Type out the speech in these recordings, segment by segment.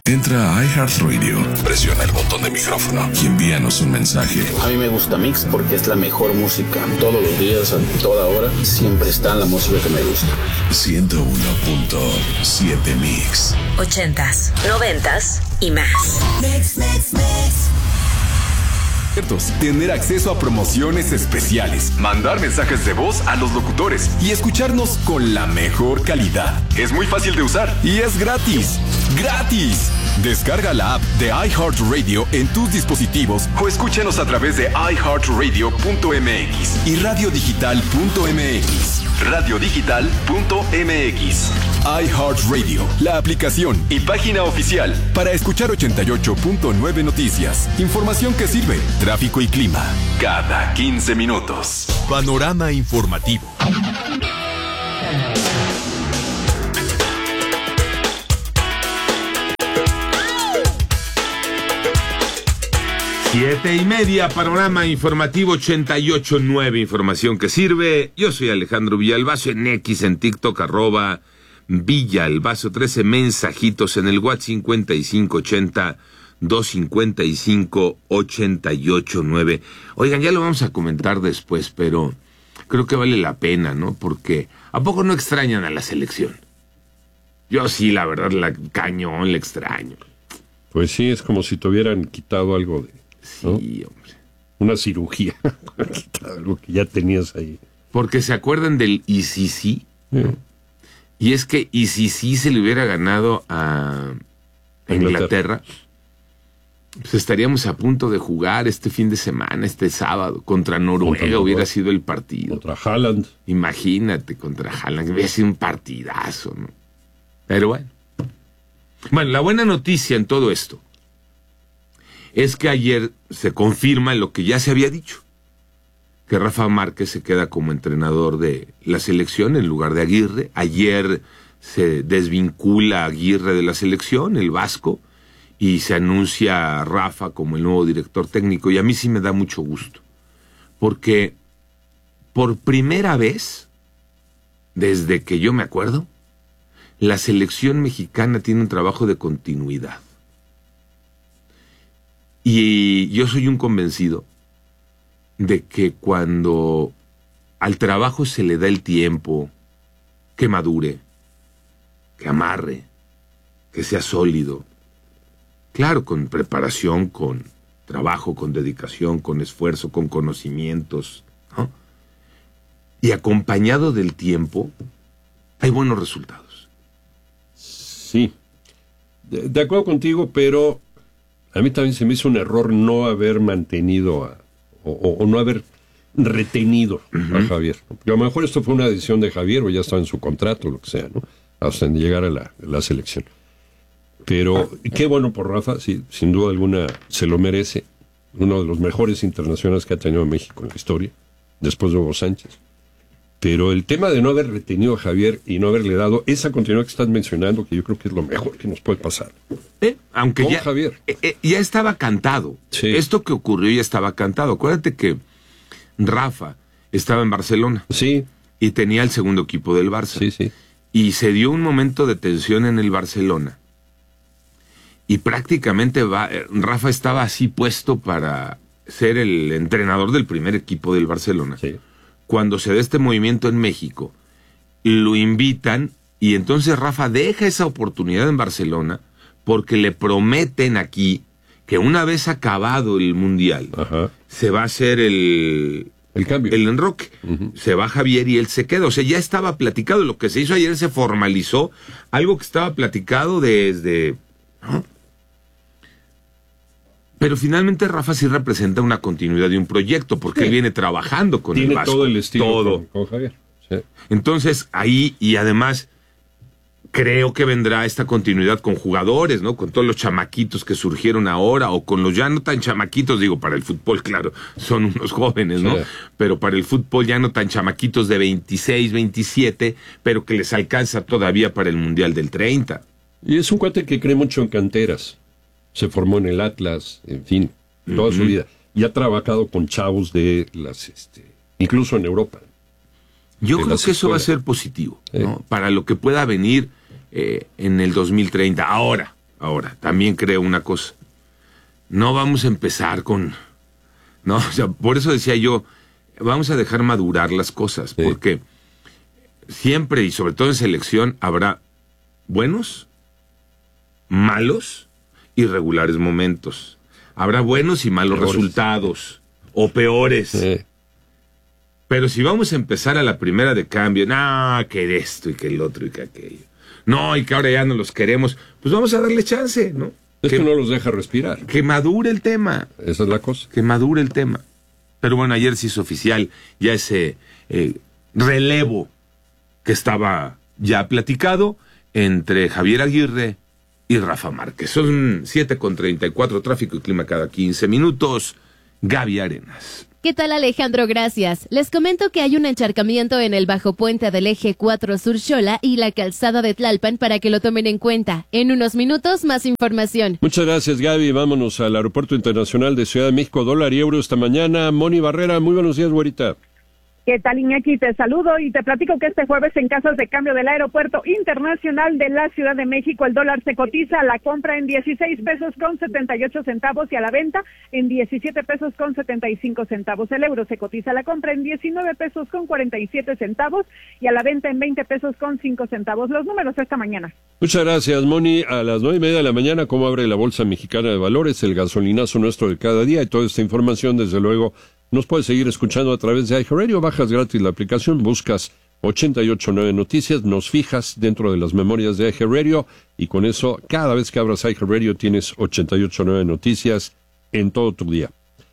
Entra a iHeartRadio, presiona el botón de micrófono y envíanos un mensaje. A mí me gusta Mix porque es la mejor música. Todos los días, a toda hora, siempre está la música que me gusta. 101.7 Mix. 80s, 90s y más. Mix. Tener acceso a promociones especiales, mandar mensajes de voz a los locutores y escucharnos con la mejor calidad. Es muy fácil de usar y es gratis. ¡Gratis! Descarga la app de iHeartRadio en tus dispositivos o escúchanos a través de iHeartRadio.mx y radiodigital.mx. Radiodigital.mx. iHeartRadio, la aplicación y página oficial para escuchar 88.9 noticias, información que sirve, tráfico y clima, cada 15 minutos. Panorama informativo. Siete y media, panorama informativo 88.9, información que sirve. Yo soy Alejandro Villalbazo, en X, en TikTok, @Villalbazo, 13 mensajitos en el WhatsApp 5580-255-889. Oigan, ya lo vamos a comentar después, pero creo que vale la pena, ¿no? Porque ¿a poco no extrañan a la selección? Yo sí, la verdad, cañón, la extraño. Pues sí, es como si te hubieran quitado algo de... ¿no? Sí, hombre. Una cirugía, algo que ya tenías ahí. Porque se acuerdan del ICC, ¿no? Y es que ICC se le hubiera ganado a Inglaterra, pues estaríamos a punto de jugar este fin de semana, este sábado, contra Noruega hubiera sido el partido. Contra Haaland. Imagínate, contra Haaland, hubiera sido un partidazo, ¿no? Pero bueno. Bueno, la buena noticia en todo esto es que ayer se confirma lo que ya se había dicho, que Rafa Márquez se queda como entrenador de la selección en lugar de Aguirre. Ayer se desvincula a Aguirre de la selección, el vasco, y se anuncia a Rafa como el nuevo director técnico, y a mí sí me da mucho gusto, porque por primera vez, desde que yo me acuerdo, la selección mexicana tiene un trabajo de continuidad. Y yo soy un convencido de que cuando al trabajo se le da el tiempo, que madure, que amarre, que sea sólido, claro, con preparación, con trabajo, con dedicación, con esfuerzo, con conocimientos, ¿no? Y acompañado del tiempo, hay buenos resultados. Sí, de acuerdo contigo, pero a mí también se me hizo un error no haber mantenido o no haber retenido a Javier. Porque a lo mejor esto fue una decisión de Javier o ya estaba en su contrato, lo que sea, ¿no? Hasta llegar a la selección. Pero qué bueno por Rafa, sí, sin duda alguna se lo merece. Uno de los mejores internacionales que ha tenido México en la historia, después de Hugo Sánchez. Pero el tema de no haber retenido a Javier y no haberle dado esa continuidad que estás mencionando, que yo creo que es lo mejor que nos puede pasar. Aunque con ya, Javier. Ya estaba cantado. Sí. Esto que ocurrió ya estaba cantado. Acuérdate que Rafa estaba en Barcelona. Sí. Y tenía el segundo equipo del Barça. Sí, sí. Y se dio un momento de tensión en el Barcelona. Y prácticamente Rafa estaba así puesto para ser el entrenador del primer equipo del Barcelona. Sí. Cuando se da este movimiento en México, lo invitan y entonces Rafa deja esa oportunidad en Barcelona porque le prometen aquí que una vez acabado el Mundial, se va a hacer el cambio, el enroque. Se va Javier y él se queda. O sea, ya estaba platicado. Lo que se hizo ayer se formalizó. Algo que estaba platicado desde... ¿no? Pero finalmente Rafa sí representa una continuidad de un proyecto, porque él viene trabajando con el Vasco. Tiene todo el estilo con Javier. Sí. Entonces, ahí, y además, creo que vendrá esta continuidad con jugadores, ¿no? Con todos los chamaquitos que surgieron ahora, o con los ya no tan chamaquitos, digo, para el fútbol, claro, son unos jóvenes, ¿no? Sí. Pero para el fútbol ya no tan chamaquitos de 26, 27, pero que les alcanza todavía para el Mundial del 30. Y es un cuate que cree mucho en canteras. Se formó en el Atlas, en fin, toda su vida. Y ha trabajado con chavos de las, incluso en Europa. Yo creo que eso va a ser positivo, ¿no? Para lo que pueda venir en el 2030. Ahora, Ahora, también creo una cosa. No vamos a empezar con... No, o sea, por eso decía yo, vamos a dejar madurar las cosas, porque siempre y sobre todo en selección habrá buenos, malos y regulares momentos. Habrá buenos y malos resultados, o peores. Pero si vamos a empezar a la primera de cambio, que esto y que el otro y que aquello, no, y que ahora ya no los queremos, pues vamos a darle chance, ¿no? Es que no los deja respirar. Que madure el tema. Esa es la cosa. Que madure el tema. Pero bueno, ayer se hizo oficial ya ese relevo que estaba ya platicado entre Javier Aguirre y Rafa Márquez. Son 7:34, tráfico y clima cada 15 minutos. Gaby Arenas. ¿Qué tal, Alejandro? Gracias. Les comento que hay un encharcamiento en el bajo puente del eje 4 Sur Xola y la calzada de Tlalpan para que lo tomen en cuenta. En unos minutos, más información. Muchas gracias, Gaby. Vámonos al Aeropuerto Internacional de Ciudad de México. Dólar y euro esta mañana. Moni Barrera, muy buenos días, güerita. ¿Qué tal, Iñaki? Te saludo y te platico que este jueves en casas de cambio del Aeropuerto Internacional de la Ciudad de México el dólar se cotiza a la compra en 16 pesos con 78 centavos y a la venta en 17 pesos con 75 centavos. El euro se cotiza a la compra en 19 pesos con 47 centavos y a la venta en 20 pesos con 5 centavos. Los números esta mañana. Muchas gracias, Moni. A las 9:30 de la mañana, ¿cómo abre la Bolsa Mexicana de Valores? El gasolinazo nuestro de cada día y toda esta información, desde luego, nos puedes seguir escuchando a través de iHeartRadio. Bajas gratis la aplicación, buscas 889 Noticias, nos fijas dentro de las memorias de iHeartRadio y con eso, cada vez que abras iHeartRadio tienes 889 Noticias en todo tu día.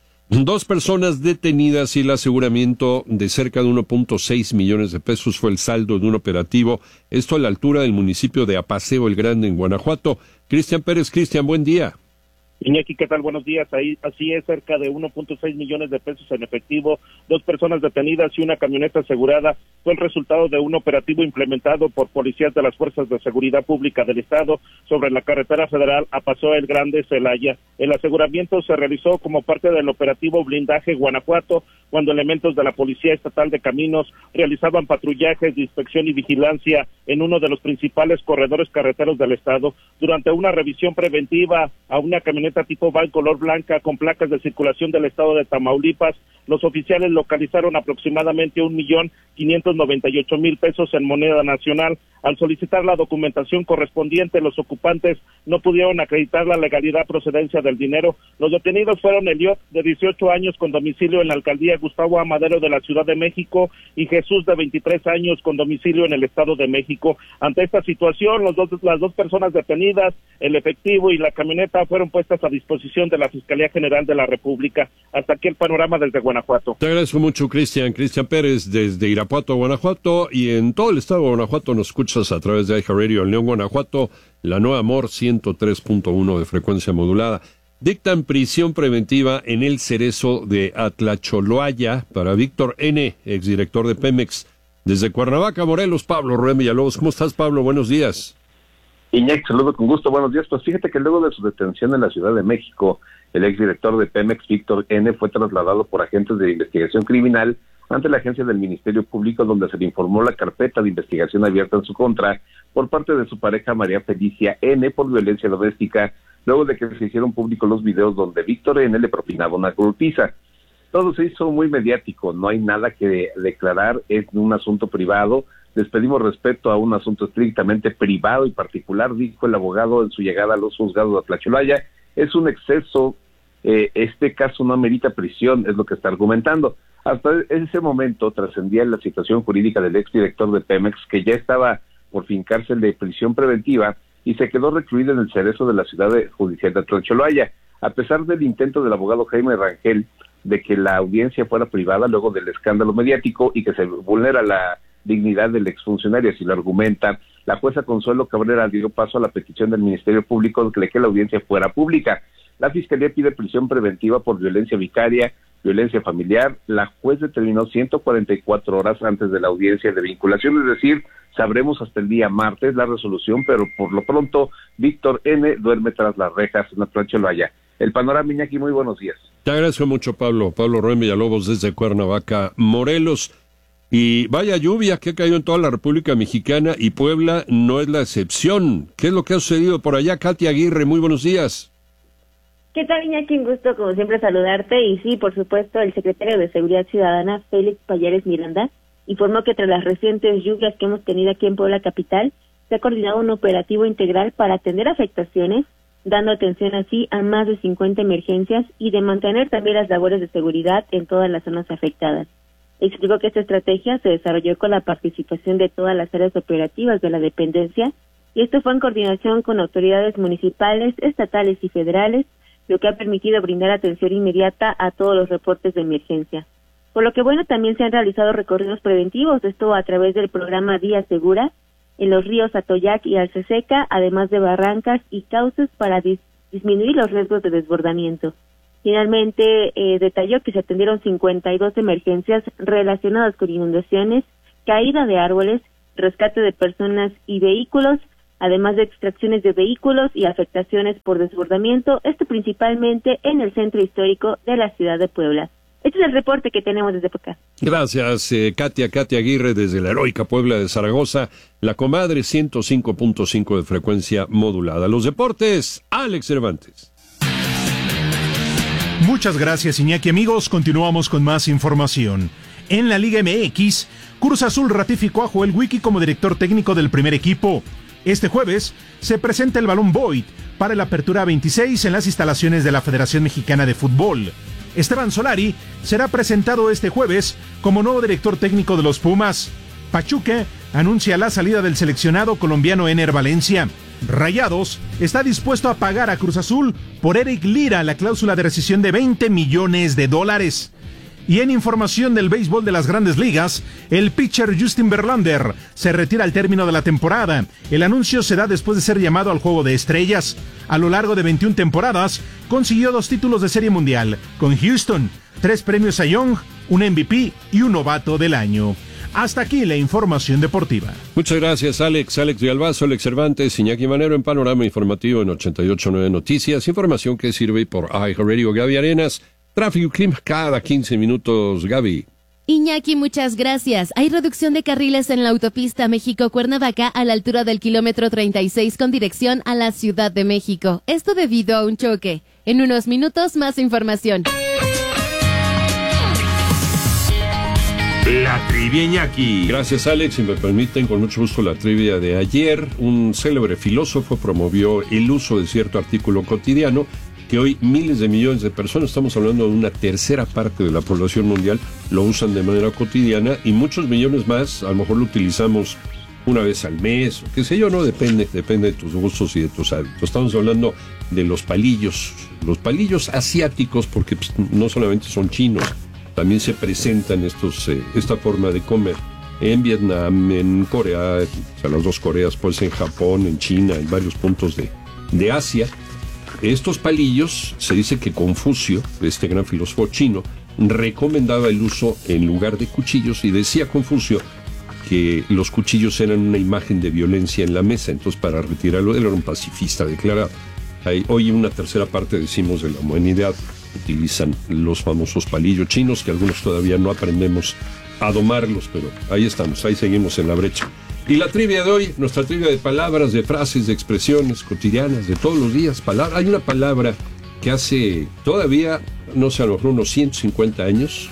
2 personas detenidas y el aseguramiento de cerca de 1.6 millones de pesos fue el saldo de un operativo. Esto a la altura del municipio de Apaseo el Grande, en Guanajuato. Cristian Pérez. Cristian, buen día. Iñaki, ¿qué tal? Buenos días. Así es, cerca de 1.6 millones de pesos en efectivo, 2 personas detenidas y una camioneta asegurada fue el resultado de un operativo implementado por policías de las Fuerzas de Seguridad Pública del Estado sobre la carretera federal Apaseo el Grande, Celaya. El aseguramiento se realizó como parte del operativo Blindaje Guanajuato, cuando elementos de la Policía Estatal de Caminos realizaban patrullajes de inspección y vigilancia en uno de los principales corredores carreteros del Estado. Durante una revisión preventiva a una camioneta tipo van color blanca con placas de circulación del estado de Tamaulipas, los oficiales localizaron aproximadamente 1.598.000 pesos en moneda nacional. Al solicitar la documentación correspondiente, los ocupantes no pudieron acreditar la legalidad procedencia del dinero. Los detenidos fueron Eliot, de 18 años, con domicilio en la alcaldía Gustavo A. Madero de la Ciudad de México, y Jesús, de 23 años, con domicilio en el Estado de México. Ante esta situación, las dos personas detenidas, el efectivo y la camioneta, fueron puestas a disposición de la Fiscalía General de la República. Hasta aquí el panorama desde Guanajuato. Te agradezco mucho, Cristian. Cristian Pérez, desde Irapuato, Guanajuato, y en todo el estado de Guanajuato nos escuchas a través de iHeartRadio en León, Guanajuato, la Nueva Amor 103.1 de frecuencia modulada. Dictan prisión preventiva en el Cerezo de Atlacholoaya para Víctor N., exdirector de Pemex. Desde Cuernavaca, Morelos, Pablo Rubén Villalobos. ¿Cómo estás, Pablo? Buenos días. Iñaki, saludo con gusto, buenos días. Pues fíjate que luego de su detención en la Ciudad de México, el exdirector de Pemex, Víctor N., fue trasladado por agentes de investigación criminal ante la agencia del Ministerio Público, donde se le informó la carpeta de investigación abierta en su contra por parte de su pareja María Felicia N. por violencia doméstica, luego de que se hicieron públicos los videos donde Víctor N. le propinaba una golpiza. Todo se hizo muy mediático, no hay nada que declarar, es un asunto privado. Les pedimos respeto a un asunto estrictamente privado y particular, dijo el abogado en su llegada a los juzgados de Atlacholoaya. Es un exceso, este caso no amerita prisión, es lo que está argumentando. Hasta ese momento trascendía la situación jurídica del exdirector de Pemex, que ya estaba por fin cárcel de prisión preventiva y se quedó recluido en el Cerezo de la ciudad judicial de Atlacholoaya. A pesar del intento del abogado Jaime Rangel de que la audiencia fuera privada luego del escándalo mediático y que se vulnera la dignidad del exfuncionario, así lo argumenta, la jueza Consuelo Cabrera dio paso a la petición del Ministerio Público de que la audiencia fuera pública. La Fiscalía pide prisión preventiva por violencia vicaria, violencia familiar. La juez determinó 144 horas antes de la audiencia de vinculación, es decir, sabremos hasta el día martes la resolución, pero por lo pronto Víctor N. duerme tras las rejas en Atlacholoaya. El panorama, Iñaki, muy buenos días. Te agradezco mucho, Pablo. Pablo Rubén Villalobos desde Cuernavaca, Morelos. Y vaya lluvia que ha caído en toda la República Mexicana y Puebla no es la excepción. ¿Qué es lo que ha sucedido por allá? Katia Aguirre, muy buenos días. ¿Qué tal, Iñaki? Un gusto, como siempre, saludarte. Y sí, por supuesto, el secretario de Seguridad Ciudadana, Félix Pallares Miranda, informó que tras las recientes lluvias que hemos tenido aquí en Puebla capital, se ha coordinado un operativo integral para atender afectaciones, dando atención así a más de 50 emergencias y de mantener también las labores de seguridad en todas las zonas afectadas. Explicó que esta estrategia se desarrolló con la participación de todas las áreas operativas de la dependencia y esto fue en coordinación con autoridades municipales, estatales y federales, lo que ha permitido brindar atención inmediata a todos los reportes de emergencia. Por lo que, bueno, también se han realizado recorridos preventivos, esto a través del programa Vía Segura, en los ríos Atoyac y Alceseca, además de barrancas y cauces para disminuir los riesgos de desbordamiento. Finalmente, detalló que se atendieron 52 emergencias relacionadas con inundaciones, caída de árboles, rescate de personas y vehículos, además de extracciones de vehículos y afectaciones por desbordamiento, esto principalmente en el centro histórico de la ciudad de Puebla. Este es el reporte que tenemos desde acá. Gracias, Katia Aguirre, desde la heroica Puebla de Zaragoza, la comadre 105.5 de frecuencia modulada. Los deportes, Alex Cervantes. Muchas gracias, Iñaki. Amigos, continuamos con más información. En la Liga MX, Cruz Azul ratificó a Joel Wiki como director técnico del primer equipo. Este jueves se presenta el balón Boyd para la apertura 26 en las instalaciones de la Federación Mexicana de Fútbol. Esteban Solari será presentado este jueves como nuevo director técnico de los Pumas. Pachuca anuncia la salida del seleccionado colombiano Ener Valencia. Rayados está dispuesto a pagar a Cruz Azul por Eric Lira la cláusula de rescisión de $20 millones. Y en información del béisbol de las Grandes Ligas, el pitcher Justin Verlander se retira al término de la temporada. El anuncio se da después de ser llamado al Juego de Estrellas. A lo largo de 21 temporadas, consiguió 2 títulos de Serie Mundial con Houston, 3 premios a Young, un MVP y un novato del año. Hasta aquí la información deportiva. Muchas gracias, Alex Villalbazo, Alex Cervantes, Iñaki Manero en Panorama Informativo en 88.9 Noticias. Información que sirve por iHeartRadio. Gaby Arenas, tráfico y clima cada 15 minutos, Gaby. Iñaki, muchas gracias. Hay reducción de carriles en la autopista México-Cuernavaca a la altura del kilómetro 36 con dirección a la Ciudad de México. Esto debido a un choque. En unos minutos, más información. La trivia, Iñaki. Gracias, Alex. Si me permiten, con mucho gusto la trivia de ayer. Un célebre filósofo promovió el uso de cierto artículo cotidiano que hoy miles de millones de personas, estamos hablando de una tercera parte de la población mundial, lo usan de manera cotidiana y muchos millones más, a lo mejor lo utilizamos una vez al mes, o qué sé yo, no, depende de tus gustos y de tus hábitos. Estamos hablando de los palillos asiáticos, porque pues, no solamente son chinos, también se presentan esta forma de comer en Vietnam, en Corea, o sea, las dos Coreas, pues en Japón, en China, en varios puntos de Asia. Estos palillos, se dice que Confucio, este gran filósofo chino, recomendaba el uso en lugar de cuchillos y decía Confucio que los cuchillos eran una imagen de violencia en la mesa, entonces para retirarlo, él era un pacifista declarado. Hoy una tercera parte, decimos, de la humanidad utilizan los famosos palillos chinos, que algunos todavía no aprendemos a domarlos, pero ahí estamos, ahí seguimos en la brecha. Y la trivia de hoy, nuestra trivia de palabras, de frases, de expresiones cotidianas, de todos los días. Hay una palabra que hace todavía, no sé, a lo mejor unos 150 años,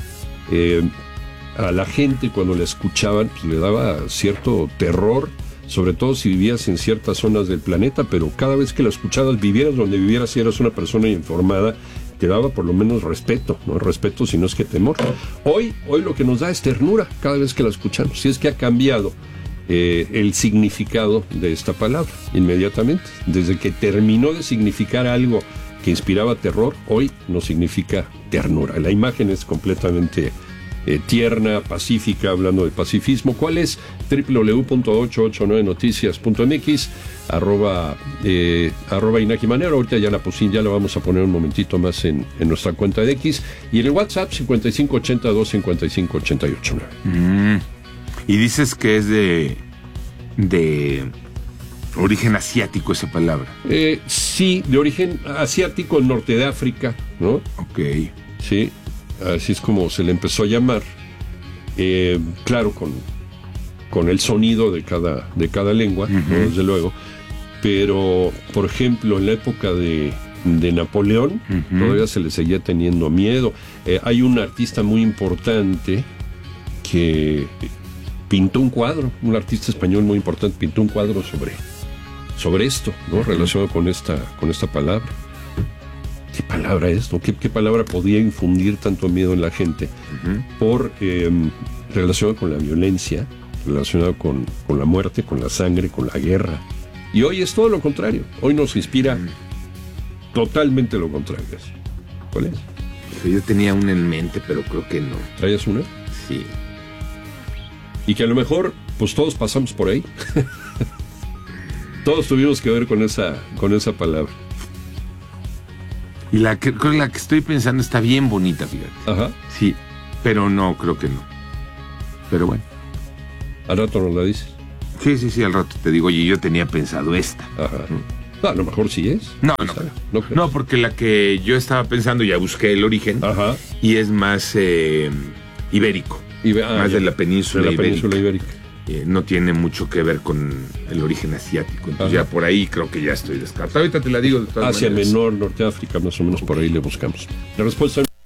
a la gente cuando la escuchaban, pues, le daba cierto terror, sobre todo si vivías en ciertas zonas del planeta, pero cada vez que la escuchabas, vivieras donde vivieras, si eras una persona informada, te daba por lo menos respeto, ¿no? Respeto, si no es que temor. Hoy lo que nos da es ternura cada vez que la escuchamos, si es que ha cambiado el significado de esta palabra inmediatamente. Desde que terminó de significar algo que inspiraba terror, hoy no significa ternura. La imagen es completamente tierna, pacífica, hablando de pacifismo. ¿Cuál es? www.889noticias.mx arroba Iñaki Manero. Ahorita ya la vamos a poner un momentito más en nuestra cuenta de X, y en el WhatsApp 5582-5588. Y dices que es de origen asiático esa palabra. Sí, de origen asiático, el norte de África, ¿no? Ok. Sí, así es como se le empezó a llamar. claro, con el sonido de cada lengua, ¿no? Desde luego, pero, por ejemplo, en la época de Napoleón, todavía se le seguía teniendo miedo. Hay un artista muy importante que pintó un cuadro, un artista español muy importante, pintó un cuadro sobre esto, ¿no? Relacionado con esta palabra. ¿Qué palabra es, no? ¿Qué palabra podía infundir tanto miedo en la gente? Relacionado con la violencia, relacionado con la muerte, con la sangre, con la guerra. Y hoy es todo lo contrario. Hoy nos inspira totalmente lo contrario. ¿Cuál es? Yo tenía una en mente, pero creo que no. ¿Traías una? Sí. Y que a lo mejor, pues todos pasamos por ahí. Todos tuvimos que ver con esa palabra. Y la que estoy pensando está bien bonita, fíjate. Ajá. Sí, pero no, creo que no. Pero bueno. ¿Al rato nos la dices? Sí, al rato te digo, oye, yo tenía pensado esta. Ajá. A lo mejor sí es. No, porque la que yo estaba pensando, ya busqué el origen. Ajá. Y es más ibérico. Más de la península ibérica. No tiene mucho que ver con el origen asiático. Entonces ya por ahí creo que ya estoy descartado. Ahorita te la digo de todas Asia maneras. Menor, Norte de África, más o menos por ahí le buscamos. La respuesta es...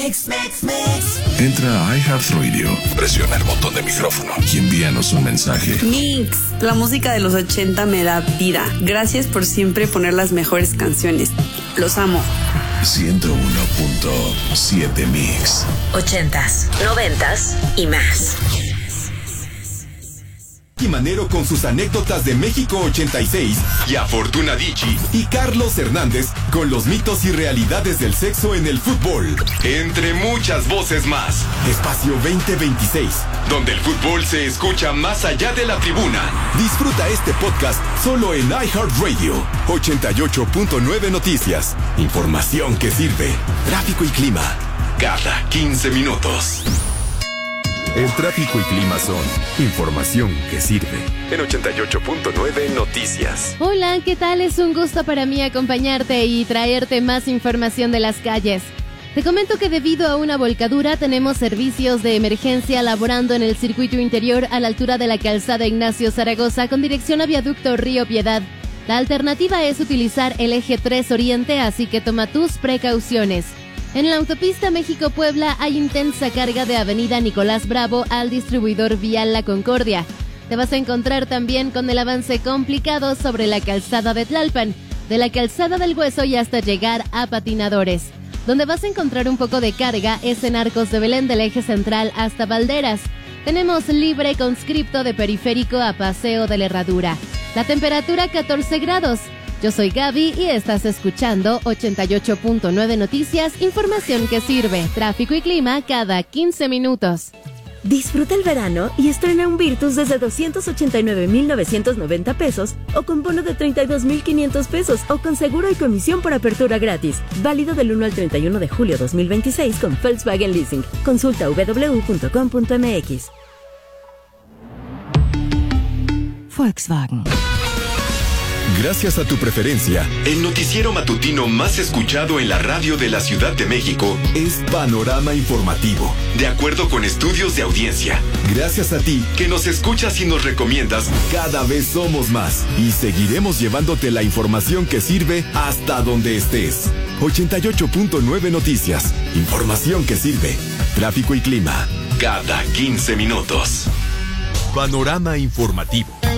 Entra a iHeartRadio, presiona el botón de micrófono y envíanos un mensaje. Mix, la música de los 80 me da vida. Gracias por siempre poner las mejores canciones. Los amo. 101.7 Mix. 80s, 90s y más. Manero con sus anécdotas de México 86 y a Fortuna Dicci y Carlos Hernández con los mitos y realidades del sexo en el fútbol, entre muchas voces más. Espacio 2026, donde el fútbol se escucha más allá de la tribuna. Disfruta este podcast solo en iHeartRadio. 88.9 Noticias, información que sirve. Tráfico y clima cada 15 minutos. El tráfico y clima son información que sirve. En 88.9 Noticias. Hola, ¿qué tal? Es un gusto para mí acompañarte y traerte más información de las calles. Te comento que debido a una volcadura tenemos servicios de emergencia laborando en el circuito interior a la altura de la calzada Ignacio Zaragoza con dirección a Viaducto Río Piedad. La alternativa es utilizar el eje 3 Oriente, así que toma tus precauciones. En la autopista México-Puebla hay intensa carga de avenida Nicolás Bravo al distribuidor vial La Concordia. Te vas a encontrar también con el avance complicado sobre la calzada de Tlalpan, de la calzada del Hueso y hasta llegar a Patinadores. Donde vas a encontrar un poco de carga es en Arcos de Belén del eje central hasta Valderas. Tenemos libre conscripto de Periférico a Paseo de la Herradura. La temperatura 14 grados. Yo soy Gaby y estás escuchando 88.9 Noticias, información que sirve, tráfico y clima cada 15 minutos. Disfruta el verano y estrena un Virtus desde 289,990 pesos o con bono de 32,500 pesos o con seguro y comisión por apertura gratis. Válido del 1 al 31 de julio 2026 con Volkswagen Leasing. Consulta www.com.mx. Volkswagen. Gracias a tu preferencia, el noticiero matutino más escuchado en la radio de la Ciudad de México es Panorama Informativo, de acuerdo con estudios de audiencia. Gracias a ti, que nos escuchas y nos recomiendas, cada vez somos más y seguiremos llevándote la información que sirve hasta donde estés. 88.9 Noticias, información que sirve. Tráfico y clima, cada 15 minutos. Panorama Informativo.